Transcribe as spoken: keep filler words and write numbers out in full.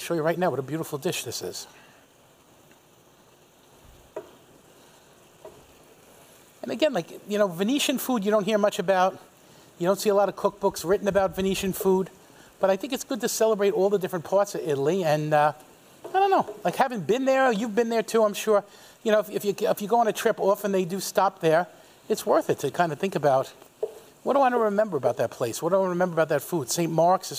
show you right now what a beautiful dish this is. And again, like, you know, Venetian food you don't hear much about. You don't see a lot of cookbooks written about Venetian food. But I think it's good to celebrate all the different parts of Italy. And uh, I don't know, like having been there, you've been there too, I'm sure. You know, if, if, you, if you go on a trip, often they do stop there. It's worth it to kind of think about, what do I want to remember about that place? What do I remember about that food? Saint Mark's is